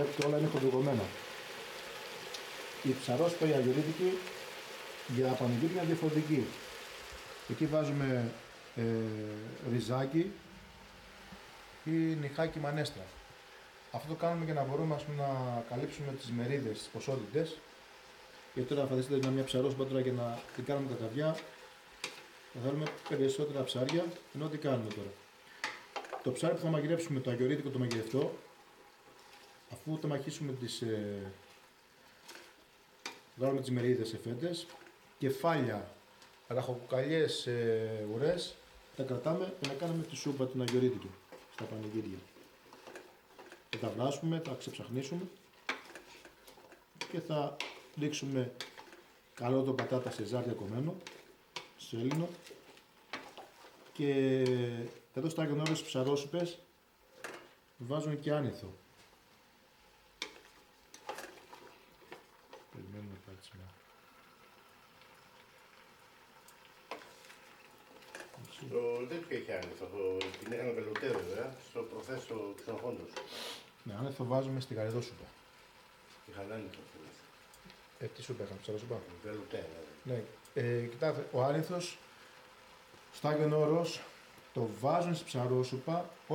Και όλα είναι χοντροκομμένα. Η ψαρόσουπα η αγιορείτικη για πανηγύρια είναι διαφορετική. Εκεί βάζουμε ριζάκι ή νυχάκι μανέστρα. Αυτό το κάνουμε για να μπορούμε να καλύψουμε τις μερίδες, τις ποσότητες. Γιατί τώρα φανταστείτε να μια ψαρόσουπα τώρα και να την κάνουμε καταβιά, θα θέλουμε περισσότερα ψάρια, ενώ τι κάνουμε τώρα. Το ψάρι που θα μαγειρέψουμε, το αγιορείτικο το μαγειρευτό, αφού το μαχίσουμε βγάλουμε τις μερίδες σε φέτες, κεφάλια, ραχοκοκαλιές, ουρές, τα κρατάμε για να κάνουμε τη σούπα την αγιορείτικη στα πανηγύρια. Θα τα βράσουμε, τα ξεψαχνίσουμε και θα ρίξουμε καλότο πατάτα σε ζάρια κομμένο, σέλινο, και εδώ στα άγιον ψαρόσουπες βάζουν και άνηθο. Περιμένουμε κάτσιμα. Στο τέτοιο έχει άνηθο, την έκανα βελουτέ βέβαια, στο προθέσω ξενοφόντος. Ναι, άνηθο βάζουμε στη γαριδόσουπα. Είχα άνηθο αυτό. Τι σούπα είχαμε, ψαροσούπα. Βελουτέ, ναι. Κοιτάξτε, ο άνηθος στο Άγιον Όρος το βάζουν στη ψαρόσουπα